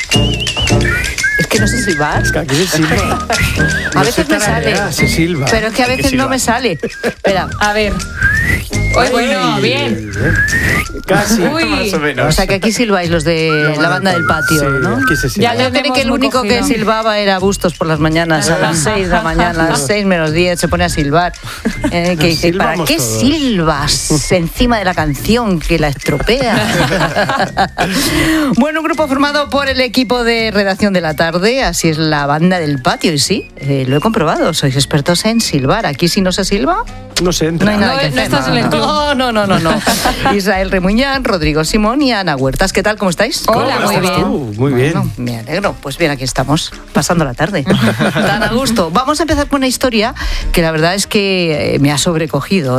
Es que no sé silbar. Es que aquí se silba. A veces me sale. Se silba. Pero es que a veces no me sale. Espera. A ver. Bueno, bien. Casi, Uy. más o menos. O sea que aquí silbáis los de la banda del patio, sí, ¿no? Aquí se silba. Ya Yo creí que el único que silbaba era Bustos por las mañanas, a las 6 de la mañana, a las 6 menos 10, se pone a silbar. Que dice, ¿para Silbamos qué todos. silbas encima de la canción que la estropea? Bueno, un grupo formado por el equipo de redacción de la tarde, así es la banda del patio, y sí, lo he comprobado, sois expertos en silbar. Aquí si no se silba, No se entra. no hay nada No, que no hacer. estás en el club. No. Israel Remuñán, Rodrigo Simón y Ana Huertas. ¿Qué tal? ¿Cómo estáis? Hola, ¿Cómo muy estás bien. tú? Muy bien. Bueno, me alegro. Pues bien, aquí estamos, pasando la tarde. Tan a gusto. Vamos a empezar con una historia que la verdad es que me ha sobrecogido.